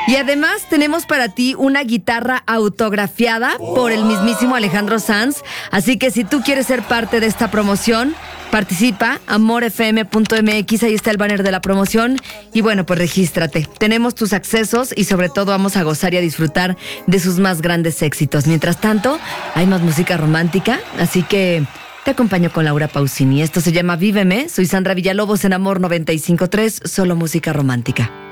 Y además tenemos para ti una guitarra autografiada por el mismísimo Alejandro Sanz. Así que si tú quieres ser parte de esta promoción, participa, amorfm.mx, ahí está el banner de la promoción. Y bueno, pues regístrate. Tenemos tus accesos y sobre todo vamos a gozar y a disfrutar de sus más grandes éxitos. Mientras tanto, hay más música romántica, así que te acompaño con Laura Pausini. Esto se llama Víveme. Soy Sandra Villalobos en Amor 95.3, solo música romántica.